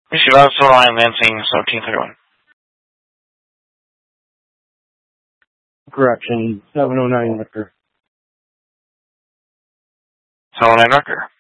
Receive out Silver Line Lansing 1731. Correction, 709 Liquor. 709 Rucker.